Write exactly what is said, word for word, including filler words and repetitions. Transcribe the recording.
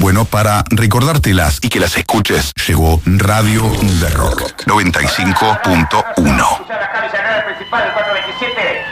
Bueno, para recordártelas y que las escuches, llegó Radio de Rock noventa y cinco punto uno. Principal, el cuatro veintisiete.